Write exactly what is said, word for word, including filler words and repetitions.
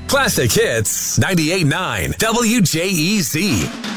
Classic Hits ninety-eight point nine W J E Z.